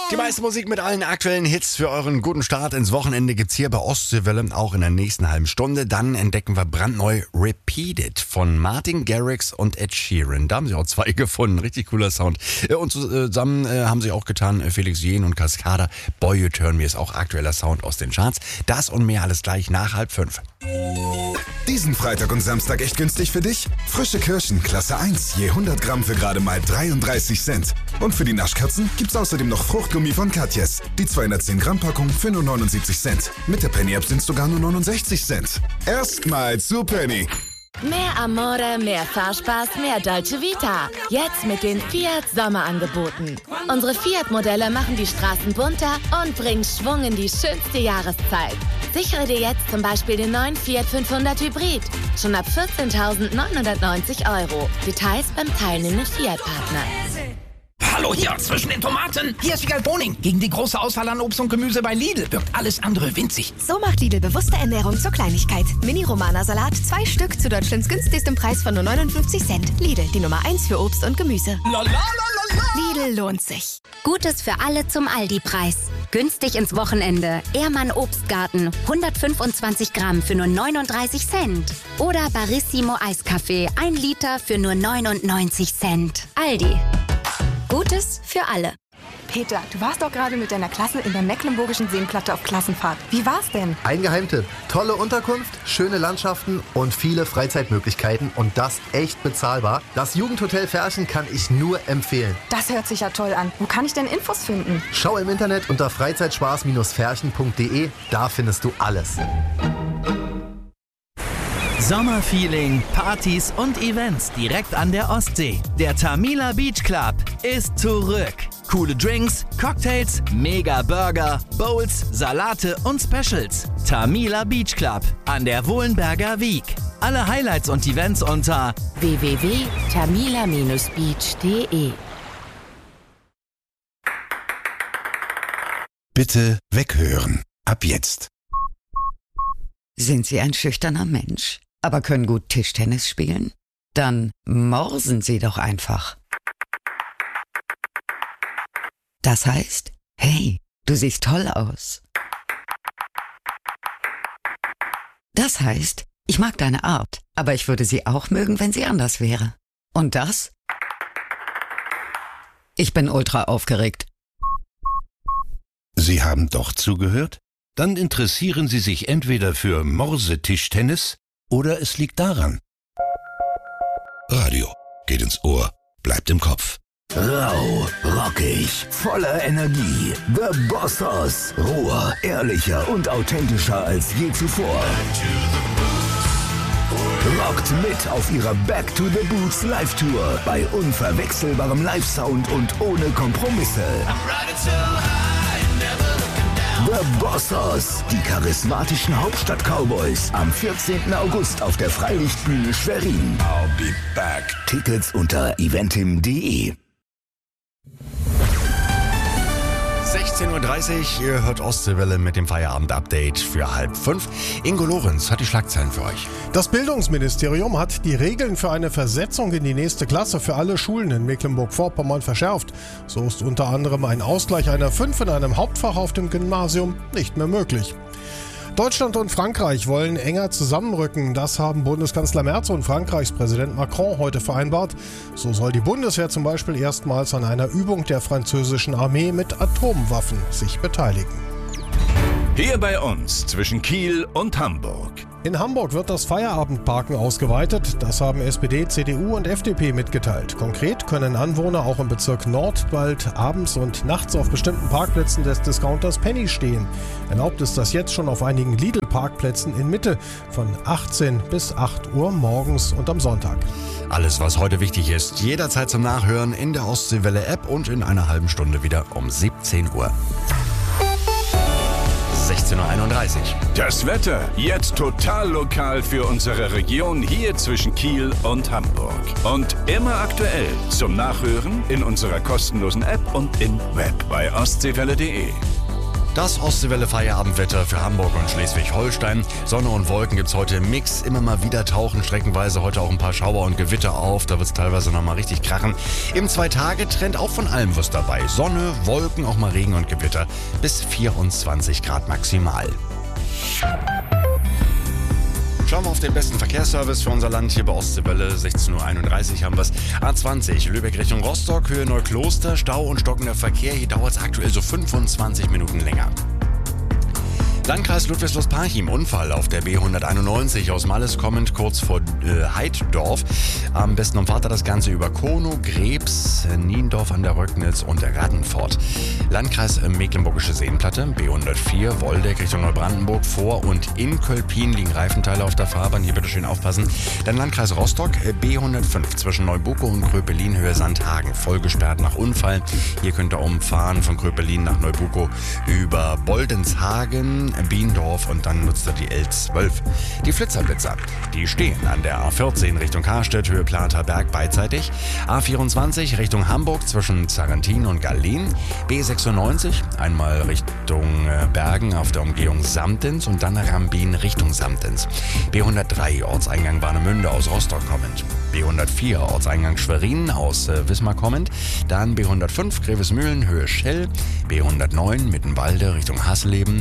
Die meiste Musik mit allen aktuellen Hits für euren guten Start ins Wochenende gibt's hier bei Ostseewelle auch in der nächsten halben Stunde. Dann entdecken wir brandneu Repeat It von Martin Garrix und Ed Sheeran. Da haben sie auch zwei gefunden. Richtig cooler Sound. Und zusammen haben sie auch getan Felix Jähn und Cascada. Boy You Turn Me ist auch aktueller Sound aus den Charts. Das und mehr alles gleich nach 4:30. Diesen Freitag und Samstag echt günstig für dich? Frische Kirschen, Klasse 1, je 100 Gramm für gerade mal 33 Cent. Und für die Naschkatzen gibt's außerdem noch Fruchtgummi von Katjes. Die 210 Gramm Packung für nur 79 Cent. Mit der Penny App sind's sogar nur 69 Cent. Erstmal zu Penny. Mehr Amore, mehr Fahrspaß, mehr Dolce Vita. Jetzt mit den Fiat Sommerangeboten. Unsere Fiat-Modelle machen die Straßen bunter und bringen Schwung in die schönste Jahreszeit. Sichere dir jetzt zum Beispiel den neuen Fiat 500 Hybrid. Schon ab 14.990 €. Details beim teilnehmenden Fiat-Partner. Hallo hier, zwischen den Tomaten. Hier ist Wiegald Boning. Gegen die große Auswahl an Obst und Gemüse bei Lidl wirkt alles andere winzig. So macht Lidl bewusste Ernährung zur Kleinigkeit. Mini-Romana-Salat, 2 Stück zu Deutschlands günstigstem Preis von nur 59 Cent. Lidl, die Nummer 1 für Obst und Gemüse. Lidl lohnt sich. Gutes für alle zum Aldi-Preis. Günstig ins Wochenende. Ehrmann Obstgarten, 125 Gramm für nur 39 Cent. Oder Barissimo Eiskaffee, 1 Liter für nur 99 Cent. Aldi. Gutes für alle. Peter, du warst doch gerade mit deiner Klasse in der Mecklenburgischen Seenplatte auf Klassenfahrt. Wie war's denn? Ein Geheimtipp. Tolle Unterkunft, schöne Landschaften und viele Freizeitmöglichkeiten und das echt bezahlbar. Das Jugendhotel Ferchen kann ich nur empfehlen. Das hört sich ja toll an. Wo kann ich denn Infos finden? Schau im Internet unter freizeitspaß-ferchen.de. Da findest du alles. Sommerfeeling, Partys und Events direkt an der Ostsee. Der Tamila Beach Club ist zurück. Coole Drinks, Cocktails, Mega Burger, Bowls, Salate und Specials. Tamila Beach Club an der Wohlenberger Wiek. Alle Highlights und Events unter www.tamila-beach.de. Bitte weghören. Ab jetzt. Sind Sie ein schüchterner Mensch, aber können gut Tischtennis spielen? Dann morsen Sie doch einfach. Das heißt, hey, du siehst toll aus. Das heißt, ich mag deine Art, aber ich würde sie auch mögen, wenn sie anders wäre. Und das? Ich bin ultra aufgeregt. Sie haben doch zugehört? Dann interessieren Sie sich entweder für Morsetischtennis oder es liegt daran. Radio geht ins Ohr, bleibt im Kopf. Rau, rockig, voller Energie. The Bossos. Roher, ehrlicher und authentischer als je zuvor. Rockt mit auf ihrer Back to the Boots Live-Tour bei unverwechselbarem Live-Sound und ohne Kompromisse. The Bossos, die charismatischen Hauptstadt-Cowboys, am 14. August auf der Freilichtbühne Schwerin. I'll be back. Tickets unter eventim.de. 16:30 Uhr, ihr hört Ostseewelle mit dem Feierabend-Update für 4:30. Ingo Lorenz hat die Schlagzeilen für euch. Das Bildungsministerium hat die Regeln für eine Versetzung in die nächste Klasse für alle Schulen in Mecklenburg-Vorpommern verschärft. So ist unter anderem ein Ausgleich einer 5 in einem Hauptfach auf dem Gymnasium nicht mehr möglich. Deutschland und Frankreich wollen enger zusammenrücken. Das haben Bundeskanzler Merz und Frankreichs Präsident Macron heute vereinbart. So soll die Bundeswehr zum Beispiel erstmals an einer Übung der französischen Armee mit Atomwaffen sich beteiligen. Hier bei uns zwischen Kiel und Hamburg. In Hamburg wird das Feierabendparken ausgeweitet. Das haben SPD, CDU und FDP mitgeteilt. Konkret können Anwohner auch im Bezirk Nord bald abends und nachts auf bestimmten Parkplätzen des Discounters Penny stehen. Erlaubt ist das jetzt schon auf einigen Lidl-Parkplätzen in Mitte von 18 bis 8 Uhr morgens und am Sonntag. Alles, was heute wichtig ist, jederzeit zum Nachhören in der Ostseewelle-App und in einer halben Stunde wieder um 17 Uhr. 16:31 Uhr. Das Wetter jetzt total lokal für unsere Region hier zwischen Kiel und Hamburg. Und immer aktuell zum Nachhören in unserer kostenlosen App und im Web bei ostseewelle.de. Das Ostseewelle-Feierabendwetter für Hamburg und Schleswig-Holstein. Sonne und Wolken gibt's heute im Mix. Immer mal wieder tauchen streckenweise heute auch ein paar Schauer und Gewitter auf. Da wird's teilweise nochmal richtig krachen. Im 2-Tage-Trend auch von allem was dabei. Sonne, Wolken, auch mal Regen und Gewitter. Bis 24 Grad maximal. Schauen wir auf den besten Verkehrsservice für unser Land hier bei Ostseewelle. 16:31 Uhr haben wir es. A20 Lübeck Richtung Rostock, Höhe Neukloster, Stau und stockender Verkehr. Hier dauert es aktuell so 25 Minuten länger. Landkreis Ludwigslust-Parchim, Unfall auf der B191 aus Malles kommend kurz vor Heiddorf. Am besten umfahrt er das Ganze über Konow, Grebs, Niendorf an der Röcknitz und Raddenfort. Landkreis Mecklenburgische Seenplatte, B104, Woldeck Richtung Neubrandenburg, vor und in Kölpin liegen Reifenteile auf der Fahrbahn. Hier bitte schön aufpassen. Dann Landkreis Rostock, B105 zwischen Neubuko und Kröpelin, Höhe Sandhagen, voll gesperrt nach Unfall. Hier könnt ihr umfahren von Kröpelin nach Neubuko über Boldenshagen, Biendorf und dann nutzt er die L12. Die Flitzerblitzer, die stehen an der A14 Richtung Karstedt, Höhe Platerberg beidseitig. A24 Richtung Hamburg zwischen Zarrentin und Gallien. B96 einmal Richtung Bergen auf der Umgehung Samtens und dann Rambin Richtung Samtens. B103 Ortseingang Warnemünde aus Rostock kommend. B104 Ortseingang Schwerin aus Wismar kommend. Dann B105 Grevesmühlen Höhe Schell. B109 Mittenwalde Richtung Hassleben.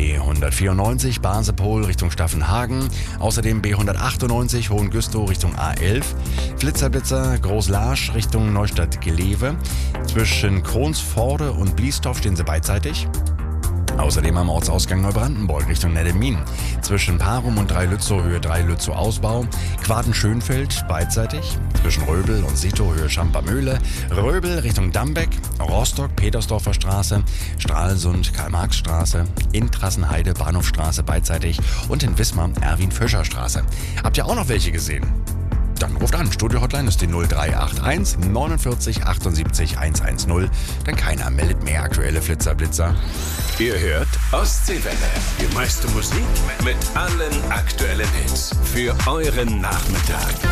B194 Basepol Richtung Staffenhagen. Außerdem B198 Hohengüstow Richtung A11. Flitzerblitzer Großlarsch Richtung Neustadt-Gelewe. Zwischen Kronsforde und Bliesdorf stehen sie beidseitig. Außerdem am Ortsausgang Neubrandenburg Richtung Neddemin. Zwischen Parum und Dreilützow Höhe Dreilützow Ausbau. Quaden-Schönfeld beidseitig. Zwischen Röbel und Sito Höhe Schampermühle. Röbel Richtung Dambeck. Rostock Petersdorfer Straße. Stralsund Karl-Marx-Straße. In Trassenheide Bahnhofstraße beidseitig. Und in Wismar Erwin-Fischer-Straße. Habt ihr auch noch welche gesehen? Dann ruft an. Studio-Hotline ist die 0381 49 78 110. Denn keiner meldet mehr aktuelle Flitzerblitzer. Ihr hört Ostseewelle. Die meiste Musik mit allen aktuellen Hits. Für euren Nachmittag.